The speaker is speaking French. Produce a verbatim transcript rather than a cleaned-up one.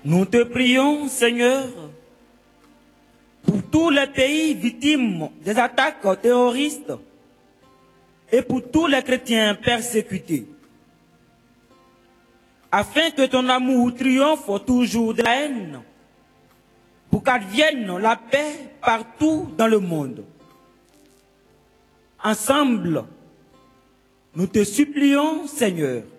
Nous te prions, Seigneur, pour tous les pays victimes des attaques terroristes et pour tous les chrétiens persécutés, afin que ton amour triomphe toujours de la haine, pour qu'advienne la paix partout dans le monde. Ensemble, nous te supplions, Seigneur,